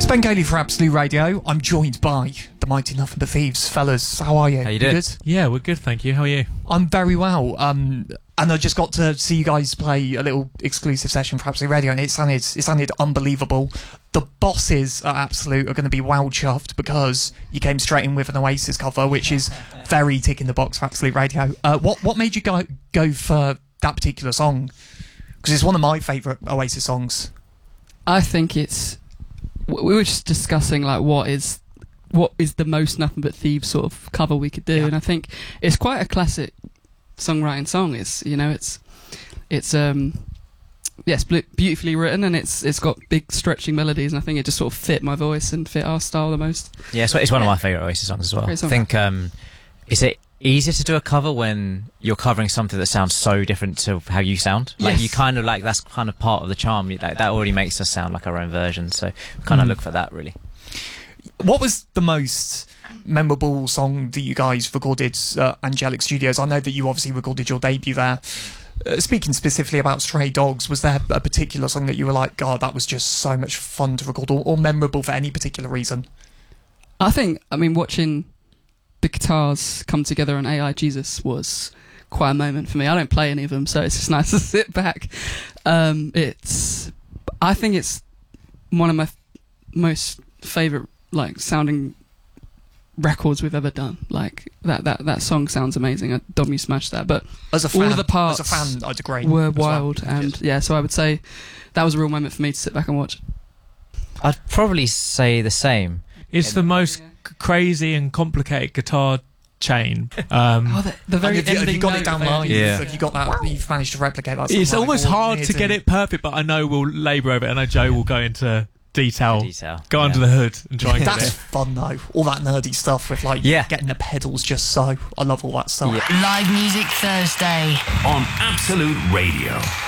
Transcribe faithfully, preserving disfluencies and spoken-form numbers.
Ben Gailey for Absolute Radio. I'm joined by the mighty Nothing But Thieves. Fellas, how are you? How you doing? Good? Yeah, we're good, thank you. How are you? I'm very well. Um, and I just got to see you guys play a little exclusive session for Absolute Radio, and it sounded, it sounded unbelievable. The bosses at Absolute are going to be well chuffed because you came straight in with an Oasis cover, which is very tick in the box for Absolute Radio. Uh, what what made you go go for that particular song? Because it's one of my favourite Oasis songs. I think it's... We were just discussing like what is what is the most Nothing But Thieves sort of cover we could do, Yeah. and I think it's quite a classic songwriting song. It's you know it's it's um yes beautifully written, and it's it's got big stretching melodies, and I think it just sort of fit my voice and fit our style the most. Yeah, it's, it's one of my favourite Oasis songs as well. I think um, is it easier to do a cover when you're covering something that sounds so different to how you sound? Like Yes. you kind of like that's kind of part of the charm. Like that already makes us sound like our own version. So we kind of Mm. look for that really. What was the most memorable song that you guys recorded at Angelic Studios? I know that you obviously recorded your debut there. Uh, speaking specifically about Stray Dogs, was there a particular song that you were like, God, that was just so much fun to record, or, or memorable for any particular reason? I think I mean watching the guitars come together on A I Jesus was quite a moment for me. I don't play any of them, so it's just nice to sit back. Um, it's, I think it's one of my f- most favourite like sounding records we've ever done. Like that that that song sounds amazing. I Dom, you smashed that, but As a fan, all of the parts as a fan, I'd agree. were as well. wild, and yeah, so I would say that was a real moment for me to sit back and watch. I'd probably say the same. It's the most c- crazy and complicated guitar chain. Um, Oh, the, the And very have, you, have you ending got note it down they- live? Yeah. Have you got that? You've managed to replicate that? it's song, almost like, all hard near to get it perfect, but I know we'll labour over it. I know Joe will go into detail, Detail. go yeah. under the hood and try and get That's it. fun though. All that nerdy stuff with like Yeah. getting the pedals just so. I love all that stuff. Yeah. Live Music Thursday on Absolute Radio.